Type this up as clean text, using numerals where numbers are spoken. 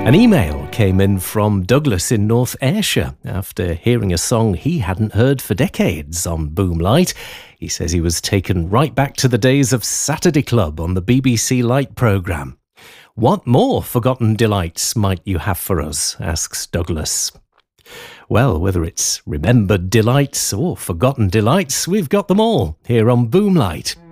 An email came in from Douglas in North Ayrshire after hearing a song he hadn't heard for decades on Boomlight. He says he was taken right back to the days of Saturday Club on the BBC Light programme. What more forgotten delights might you have for us? Asks Douglas. Well, whether it's remembered delights or forgotten delights, we've got them all here on Boomlight.